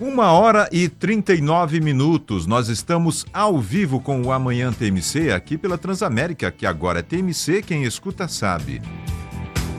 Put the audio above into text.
1h39. Nós estamos ao vivo com o Amanhã TMC aqui pela Transamérica, que agora é TMC, quem escuta sabe.